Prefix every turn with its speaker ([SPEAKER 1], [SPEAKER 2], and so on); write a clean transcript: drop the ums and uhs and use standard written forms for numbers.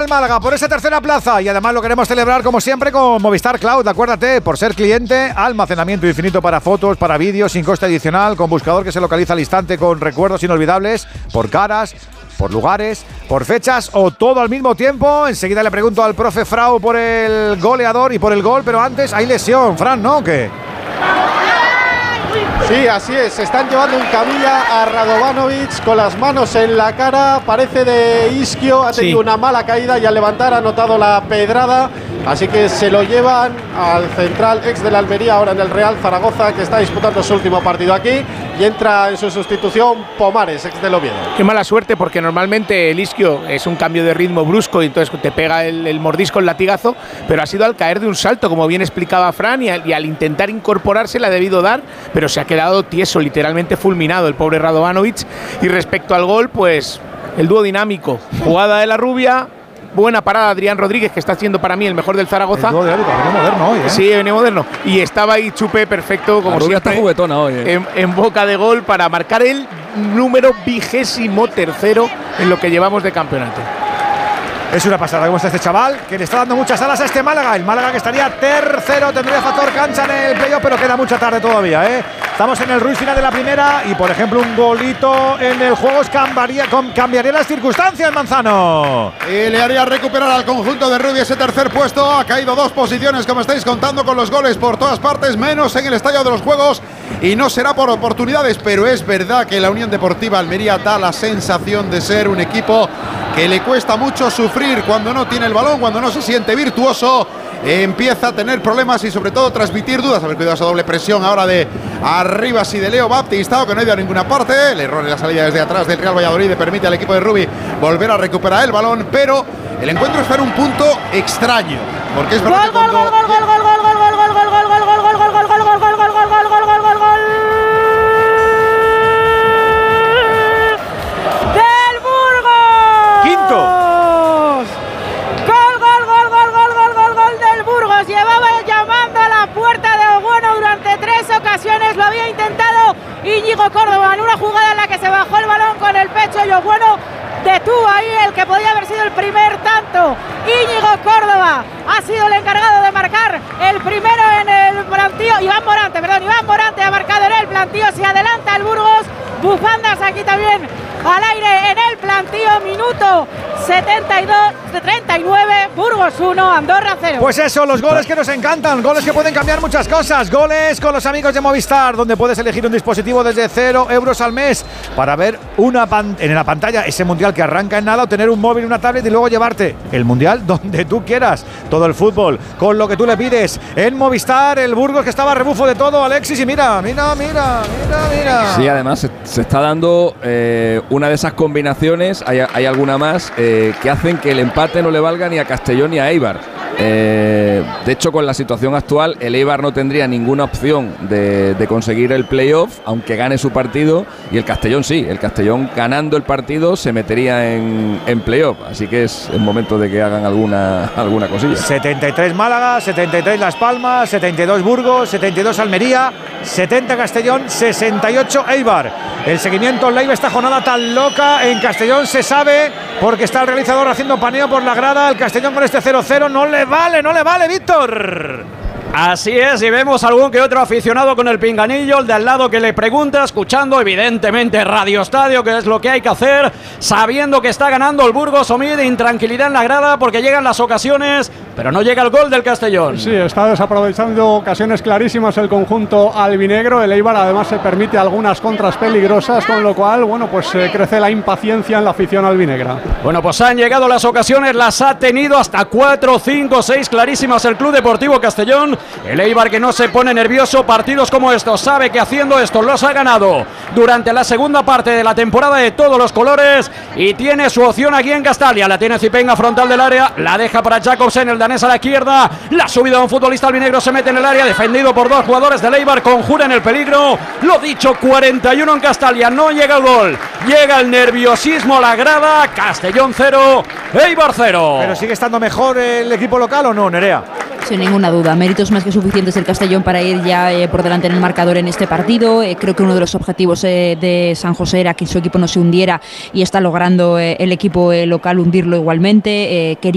[SPEAKER 1] Málaga por esa tercera plaza y además lo queremos celebrar como siempre con Movistar Cloud. Acuérdate, por ser cliente, almacenamiento infinito para fotos, para vídeos, sin coste adicional, con buscador que se localiza al instante con recuerdos inolvidables, por caras, por lugares, por fechas o todo al mismo tiempo. Enseguida le pregunto al profe Frau por el goleador y por el gol, pero antes hay lesión, Fran, ¿no? ¿Qué?
[SPEAKER 2] Sí, así es, se están llevando en camilla a Radovanovic con las manos en la cara, parece de isquio, ha tenido una mala caída y al levantar ha notado la pedrada, así que se lo llevan al central ex de la Almería, ahora en el Real Zaragoza, que está disputando su último partido aquí, y entra en su sustitución Pomares, ex del Oviedo.
[SPEAKER 3] Qué mala suerte, porque normalmente el isquio es un cambio de ritmo brusco y entonces te pega el mordisco, el latigazo, pero ha sido al caer de un salto, como bien explicaba Fran, y al intentar incorporarse le ha debido dar, pero se ha quedado tieso, literalmente fulminado el pobre Radovanovic. Y respecto al gol, pues el dúo dinámico, jugada de la rubia, buena parada de Adrián Rodríguez, que está siendo para mí el mejor del Zaragoza.
[SPEAKER 1] El dúo dinámico, viene moderno hoy, ¿eh?
[SPEAKER 3] Sí, viene moderno. Y estaba ahí Chupe perfecto, como siempre,
[SPEAKER 4] está juguetona hoy,
[SPEAKER 3] en boca de gol para marcar el número 23º en lo que llevamos de campeonato.
[SPEAKER 1] Es una pasada cómo está este chaval, que le está dando muchas alas a este Málaga. El Málaga que estaría tercero, tendría factor cancha en el playoff, pero queda mucha tarde todavía, ¿eh? Estamos en el rush final de la primera y, por ejemplo, un golito en el juego cambiaría las circunstancias, Manzano.
[SPEAKER 5] Y le haría recuperar al conjunto de Rubio ese tercer puesto. Ha caído 2 posiciones, como estáis contando, con los goles por todas partes, menos en el estadio de los Juegos. Y no será por oportunidades, pero es verdad que la Unión Deportiva Almería da la sensación de ser un equipo que le cuesta mucho sufrir cuando no tiene el balón, cuando no se siente virtuoso. Empieza a tener problemas y sobre todo transmitir dudas. A ver, cuidado esa doble presión ahora de Arribas y de Leo Baptista, que no ha ido a ninguna parte. El error en la salida desde atrás del Real Valladolid le permite al equipo de Rubi volver a recuperar el balón, pero el encuentro está en un punto extraño, porque es verdad que cuando...
[SPEAKER 6] Lo había intentado Íñigo Córdoba en una jugada en la que se bajó el balón con el pecho y Obueno detuvo ahí el que podía haber sido el primer tanto. Íñigo Córdoba ha sido el encargado de marcar el primero en el plantío. Iván Morante ha marcado en el plantío. Se adelanta el Burgos. Bufandas aquí también al aire en el plantío. Minuto 39, Burgos 1, Andorra 0.
[SPEAKER 1] Pues eso, los goles que nos encantan, goles que pueden cambiar muchas cosas, goles con los amigos de Movistar, donde puedes elegir un dispositivo desde 0 euros al mes para ver en la pantalla ese mundial que arranca en nada, o tener un móvil, una tablet y luego llevarte el mundial donde tú quieras, todo el fútbol, con lo que tú le pides. En Movistar, el Burgos que estaba a rebufo de todo, Alexis, y mira.
[SPEAKER 4] Sí, además se está dando una de esas combinaciones, hay alguna más, que hacen que el empate no le valga ni a Castellón ni a Eibar. De hecho, con la situación actual, el Eibar no tendría ninguna opción de conseguir el playoff, aunque gane su partido, y el Castellón sí. El Castellón, ganando el partido, se metería en playoff. Así que es el momento de que hagan alguna cosilla.
[SPEAKER 1] 73 Málaga, 73 Las Palmas, 72 Burgos, 72 Almería, 70 Castellón, 68 Eibar. El seguimiento live, esta jornada tan loca en Castellón, se sabe, porque está el realizador haciendo paneo por la grada. El Castellón con este 0-0 no le vale, Víctor.
[SPEAKER 7] Así es, y vemos algún que otro aficionado con el pinganillo, el de al lado que le pregunta, escuchando evidentemente Radio Estadio, que es lo que hay que hacer, sabiendo que está ganando el Burgos. Omid, intranquilidad en la grada porque llegan las ocasiones, pero no llega el gol del Castellón.
[SPEAKER 2] Sí, está desaprovechando ocasiones clarísimas el conjunto albinegro. El Eibar además se permite algunas contras peligrosas, con lo cual, bueno, pues crece la impaciencia en la afición albinegra.
[SPEAKER 7] Bueno, pues han llegado las ocasiones, las ha tenido hasta 4, 5, 6 clarísimas el Club Deportivo Castellón. El Eibar, que no se pone nervioso, partidos como estos, sabe que haciendo esto los ha ganado durante la segunda parte de la temporada de todos los colores, y tiene su opción aquí en Castalia. La tiene Zipenga, frontal del área, la deja para Jacobsen, el danés a la izquierda, la subida de un futbolista albinegro, se mete en el área, defendido por 2 jugadores del Eibar, conjuran el peligro. Lo dicho, 41 en Castalia, no llega el gol, llega el nerviosismo a la grada. Castellón 0, Eibar 0.
[SPEAKER 1] Pero sigue estando mejor el equipo local, ¿o no, Nerea?
[SPEAKER 8] Sin ninguna duda, méritos más que suficientes del Castellón para ir ya por delante en el marcador en este partido. Creo que uno de los objetivos de San José era que su equipo no se hundiera, y está logrando el equipo local hundirlo igualmente.